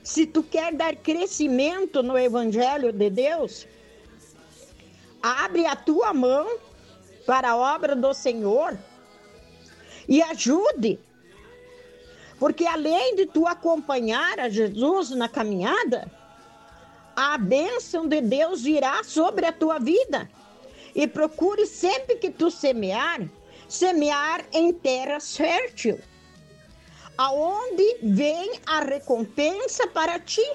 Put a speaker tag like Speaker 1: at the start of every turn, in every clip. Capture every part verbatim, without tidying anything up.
Speaker 1: Se tu quer dar crescimento no Evangelho de Deus, abre a tua mão para a obra do Senhor e ajude. Porque além de tu acompanhar a Jesus na caminhada, a bênção de Deus virá sobre a tua vida. E procure sempre que tu semear, semear em terra fértil, aonde vem a recompensa para ti,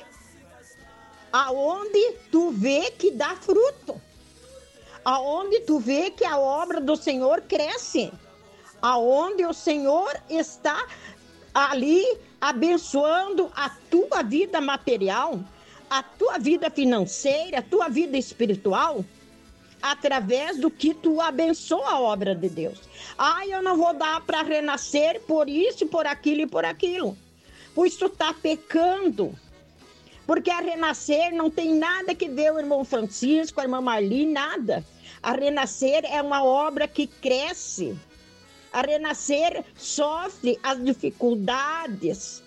Speaker 1: aonde tu vê que dá fruto, aonde tu vê que a obra do Senhor cresce, aonde o Senhor está ali abençoando a tua vida material, a tua vida financeira, a tua vida espiritual, através do que tu abençoa a obra de Deus. Ah, eu não vou dar para renascer por isso, por aquilo e por aquilo. Pois tu está pecando. Porque a renascer não tem nada que ver o irmão Francisco, a irmã Marli, nada. A renascer é uma obra que cresce. A renascer sofre as dificuldades.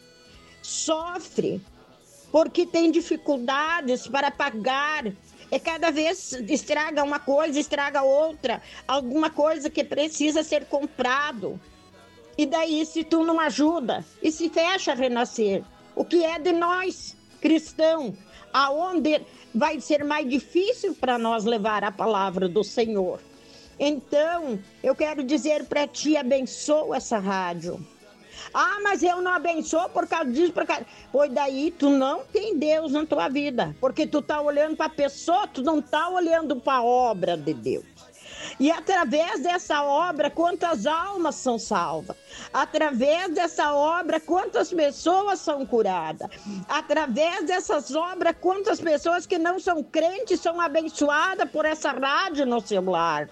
Speaker 1: Sofre porque tem dificuldades para pagar. E cada vez estraga uma coisa, estraga outra. Alguma coisa que precisa ser comprado. E daí, se tu não ajuda, e se fecha a renascer, o que é de nós, cristãos? Aonde vai ser mais difícil para nós levar a palavra do Senhor? Então, eu quero dizer para ti, abençoa essa rádio. Ah, mas eu não abençoo por causa disso, por causa... Pois daí tu não tem Deus na tua vida, porque tu tá olhando para a pessoa, tu não tá olhando para a obra de Deus. E através dessa obra, quantas almas são salvas? Através dessa obra, quantas pessoas são curadas? Através dessas obras, quantas pessoas que não são crentes são abençoadas por essa rádio no celular?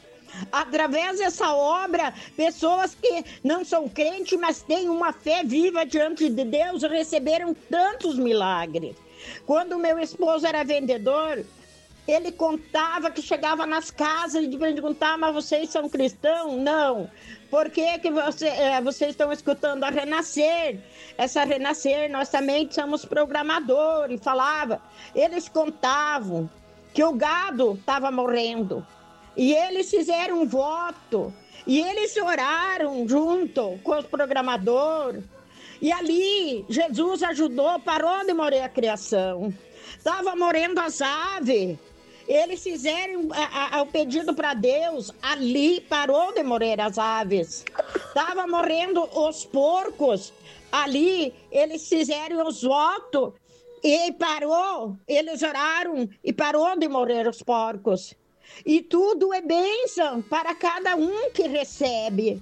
Speaker 1: Através dessa obra, pessoas que não são crentes, mas têm uma fé viva diante de Deus, receberam tantos milagres. Quando meu esposo era vendedor, ele contava que chegava nas casas e perguntava, mas vocês são cristãos? Não. Por que, que você, é, vocês estão escutando a Renascer? Essa Renascer, nós também somos programadores. Falava, eles contavam que o gado estava morrendo. E eles fizeram um voto, e eles oraram junto com os programadores. E ali, Jesus ajudou, parou de morrer a criação. Estava morrendo as aves. Eles fizeram a, a, o pedido para Deus, ali parou de morrer as aves. Estava morrendo os porcos, ali eles fizeram os votos, e parou, eles oraram, e parou de morrer os porcos. E tudo é bênção para cada um que recebe.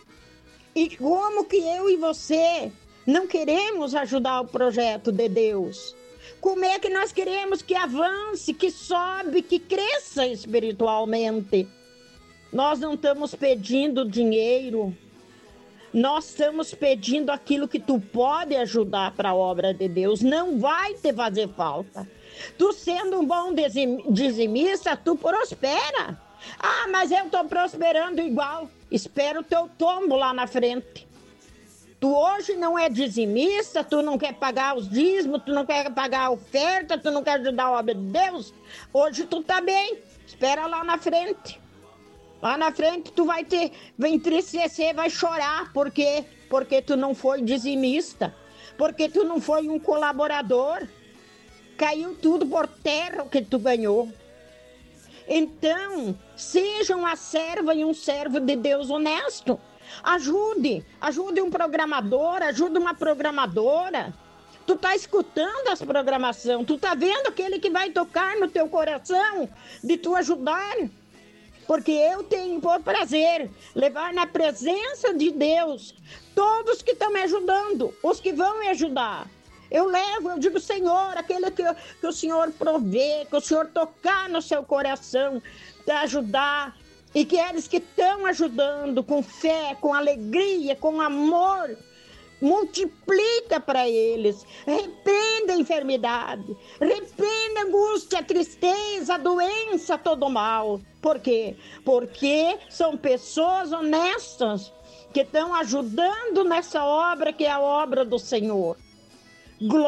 Speaker 1: E como que eu e você não queremos ajudar o projeto de Deus? Como é que nós queremos que avance, que sobe, que cresça espiritualmente? Nós não estamos pedindo dinheiro. Nós estamos pedindo aquilo que tu pode ajudar para a obra de Deus. Não vai te fazer falta. Tu sendo um bom dizimista, tu prospera. Ah, mas eu estou prosperando igual. Espera o teu tombo lá na frente. Tu hoje não é dizimista, tu não quer pagar os dízimos, tu não quer pagar a oferta, tu não quer ajudar a obra de Deus. Hoje tu tá bem. Espera lá na frente. Lá na frente tu vai ter, vai entristecer, vai chorar. Por quê? Porque tu não foi dizimista. Porque tu não foi um colaborador. Caiu tudo por terra o que tu ganhou. Então, seja uma serva e um servo de Deus honesto. Ajude, ajude um programador, ajude uma programadora. Tu tá escutando as programações, tu tá vendo aquele que vai tocar no teu coração de tu ajudar. Porque eu tenho por prazer levar na presença de Deus todos que estão me ajudando, os que vão me ajudar. Eu levo, eu digo, Senhor, aquele que, que o Senhor provê, que o Senhor tocar no seu coração para ajudar. E que eles que estão ajudando com fé, com alegria, com amor, multiplica para eles. Repreenda a enfermidade, repreenda a angústia, a tristeza, a doença, todo o mal. Por quê? Porque são pessoas honestas que estão ajudando nessa obra que é a obra do Senhor. Glória